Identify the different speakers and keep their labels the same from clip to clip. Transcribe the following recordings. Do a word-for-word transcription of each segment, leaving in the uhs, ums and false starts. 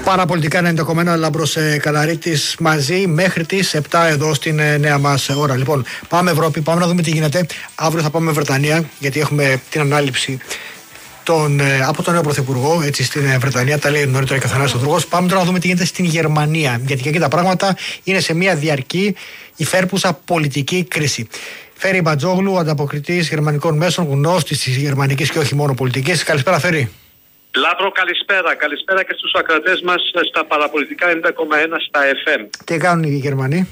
Speaker 1: Παραπολιτικά ενενήντα κόμμα ένα, Λάμπρος Καλαρίτης μαζί μέχρι τις επτά εδώ στην ε, νέα μας ώρα. Λοιπόν, πάμε Ευρώπη, πάμε να δούμε τι γίνεται. Αύριο θα πάμε Βρετανία, γιατί έχουμε την ανάληψη τον, ε, από τον νέο Πρωθυπουργό έτσι, στην ε, Βρετανία. Τα λέει νωρίτερα και ο Θανάσης Οδρογός. Πάμε τώρα να δούμε τι γίνεται στην Γερμανία, γιατί και εκεί τα πράγματα είναι σε μια διαρκή υφέρπουσα πολιτική κρίση. Φέρι Μπατζόγλου, ανταποκριτής γερμανικών μέσων, γνώστης της γερμανικής και όχι μόνο πολιτικής. Καλησπέρα, Φέρι.
Speaker 2: Λάμπρο, καλησπέρα. Καλησπέρα και στους ακρατές μας στα παραπολιτικά ενενήντα κόμμα ένα στα εφ εμ.
Speaker 1: Τι κάνουν οι Γερμανοί?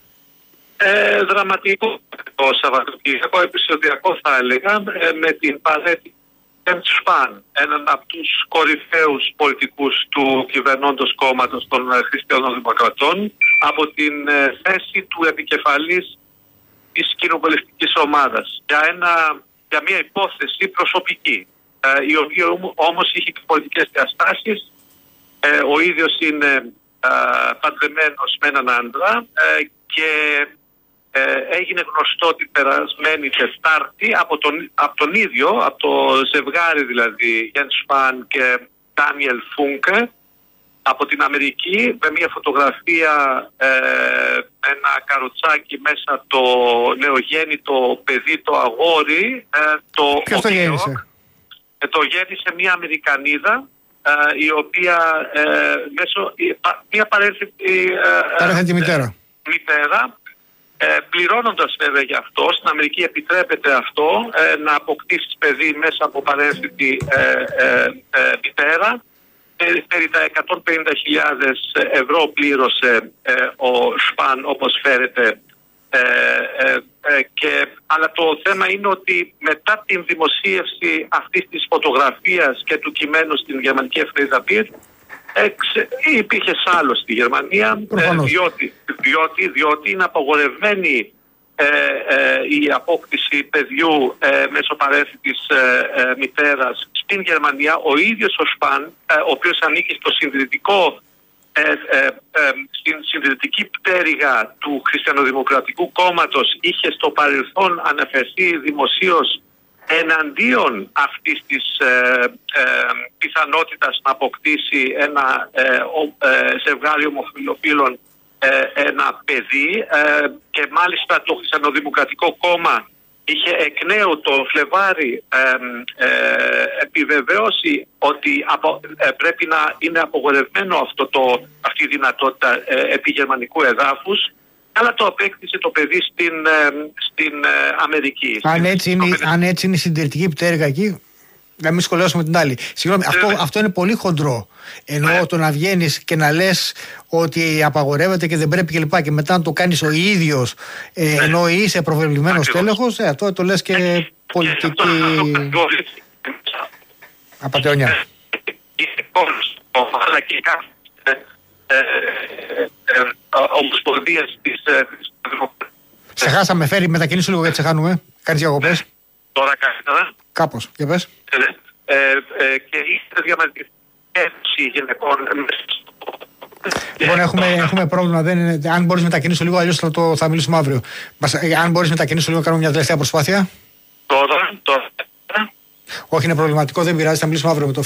Speaker 2: Ε, δραματικό το Σαββατοκύριακο, επεισοδιακό θα έλεγα, ε, με την παρέτηση Jens Spahn, έναν από τους κορυφαίους πολιτικούς του κυβερνώντος κόμματος των Χριστιανών Δημοκρατών, από την ε, θέση του επικεφαλής της κοινοβουλευτικής ομάδας για, ένα, για μια υπόθεση προσωπική, η οποία όμως είχε και πολιτικές διαστάσεις. Ε, ο ίδιος είναι ε, παντρεμένος με έναν άντρα ε, και ε, έγινε γνωστό την περασμένη Τετάρτη από τον, από τον ίδιο, από το ζευγάρι δηλαδή Jens Spahn και Daniel Funke από την Αμερική, με μια φωτογραφία, ε, ένα καροτσάκι μέσα το νεογέννητο παιδί, το αγόρι, ε, το
Speaker 1: Ποιος το γέννησε?
Speaker 2: Ε, το γέννησε μια Αμερικανίδα, ε, η οποία ε, μέσω, μια παρένθετη ε,
Speaker 1: μητέρα,
Speaker 2: μητέρα ε, πληρώνοντας βέβαια για αυτό. Στην Αμερική επιτρέπεται αυτό, ε, να αποκτήσεις παιδί μέσα από παρένθετη ε, ε, ε, μητέρα. Περί τα εκατόν πενήντα χιλιάδες ευρώ πλήρωσε ε, ο Σπαν, όπως φέρεται. Ε, ε, ε, και, αλλά το θέμα είναι ότι μετά την δημοσίευση αυτής της φωτογραφίας και του κειμένου στην γερμανική εφημερίδα Bild, υπήρχε σάλο στη Γερμανία, ε, διότι, διότι, διότι είναι απαγορευμένη ε, ε, η απόκτηση παιδιού ε, μέσω παρένθετης ε, ε, μητέρας στην Γερμανία. Ο ίδιος ο Σπαν, ε, ο οποίος ανήκει στο συντηρητικό Ε, ε, ε, στην συντηρητική πτέρυγα του Χριστιανοδημοκρατικού Κόμματος, είχε στο παρελθόν αναφερθεί δημοσίως εναντίον αυτής της ε, ε, πιθανότητας να αποκτήσει ένα ε, ε, ζευγάρι ομοφυλοφίλων ε, ένα παιδί, ε, και μάλιστα το Χριστιανοδημοκρατικό Κόμμα είχε εκ νέου το Φλεβάρι ε, ε, επιβεβαίωση ότι απο, ε, πρέπει να είναι απογορευμένο αυτό το, αυτή η δυνατότητα ε, επιγερμανικού εδάφους, αλλά το απέκτησε το παιδί στην, ε, στην ε, Αμερική.
Speaker 1: Αν έτσι, είναι, αν έτσι είναι η συντηρητική πτέρυγα εκεί, να μην σχολιάσουμε την άλλη. Συγγνώμη, ε, αυτό, ε, αυτό είναι πολύ χοντρό. Ενώ ε, το να βγαίνεις και να λες ότι απαγορεύεται και δεν πρέπει και λοιπά, και μετά να το κάνεις ο ίδιος, ε, ε, ενώ είσαι προβεβλημένος τέλεχος, ε, αυτό το λες και ε, πολιτική απατεωνιά.
Speaker 2: Αλλά και κάθε ομοσπονδίας της Δημοκρατίας.
Speaker 1: Ξεχάσαμε, Φέρι, μετακινήσου λίγο γιατί σε χάνουμε. Κάνεις διακοπές?
Speaker 2: Τώρα καλύτερα.
Speaker 1: Κάπως, για πες.
Speaker 2: Και η διαμαρτυρική ένωση γυναικών.
Speaker 1: Λοιπόν, έχουμε, έχουμε πρόβλημα. Δεν είναι, αν μπορείς μετακινήσου λίγο, αλλιώς θα, το, θα μιλήσουμε αύριο. Αν μπορείς μετακινήσου λίγο, κάνουμε μια τελευταία προσπάθεια.
Speaker 2: Τώρα, τώρα.
Speaker 1: Όχι, είναι προβληματικό, δεν πειράζει, θα μιλήσουμε αύριο με το